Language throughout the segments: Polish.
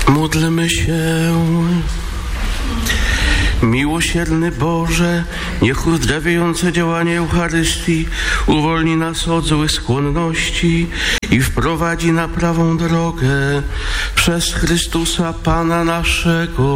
Módlmy się. Miłosierny Boże, niech uzdrawiające działanie Eucharystii uwolni nas od złych skłonności i wprowadzi na prawą drogę przez Chrystusa Pana naszego.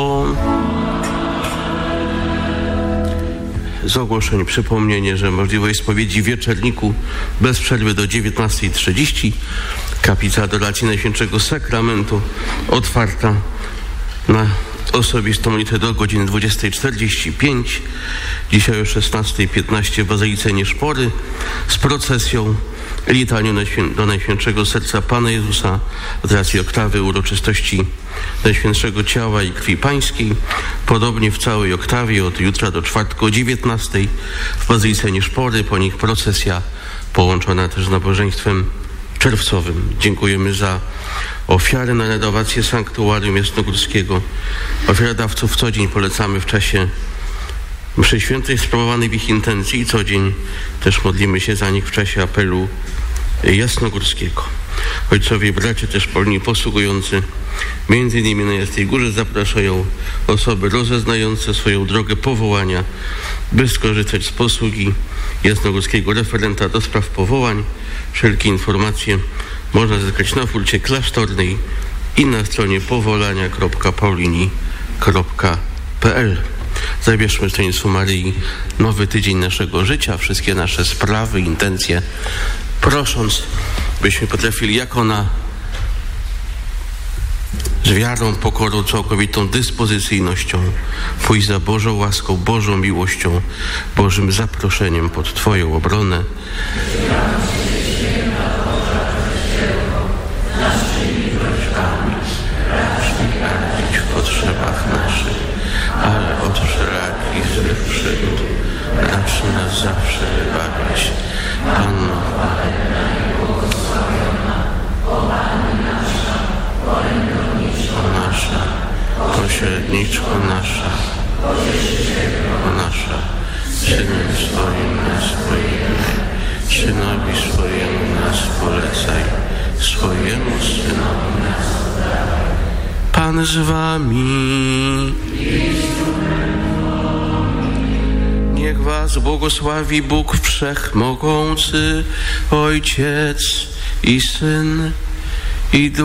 Z ogłoszeń przypomnienie, że możliwość spowiedzi w Wieczerniku bez przerwy do 19:30. Kaplica Adoracji Najświętszego Sakramentu otwarta na osobistą modlitwę do godziny 20:45. Dzisiaj o 16:15 w Bazylice Nieszpory z procesją litanią do Najświętszego Serca Pana Jezusa z racji oktawy uroczystości Najświętszego Ciała i Krwi Pańskiej. Podobnie w całej oktawie od jutra do czwartku o 19:00 w Bazylice Nieszpory, po nich procesja połączona też z nabożeństwem czerwcowym. Dziękujemy za ofiary na renowację sanktuarium jasnogórskiego. Ofiarodawców co dzień polecamy w czasie mszy świętej sprawowanej w ich intencji i co dzień też modlimy się za nich w czasie apelu jasnogórskiego. Ojcowie i bracia też polni posługujący między innymi na Jasnej Górze zapraszają osoby rozeznające swoją drogę powołania, by skorzystać z posługi jasnogórskiego referenta do spraw powołań. Wszelkie informacje można zyskać na furcie klasztornej i na stronie powolania.paulini.pl. Zabierzmy w Tajemnictwu Maryi nowy tydzień naszego życia, wszystkie nasze sprawy, intencje, prosząc, byśmy potrafili jak ona z wiarą, pokorą, całkowitą dyspozycyjnością pójść za Bożą łaską, Bożą miłością, Bożym zaproszeniem pod Twoją obronę. W potrzebach naszych, ale od wszelakich złych przygód racz nas zawsze wybawić. Panno nasza, pośredniczko nasza, Synem swoim nas pojemny, Synowi swojemu nas polecaj, swojemu Synowi nas oddawaj. Pan z wami. Niech was błogosławi Bóg Wszechmogący, Ojciec i Syn i Duch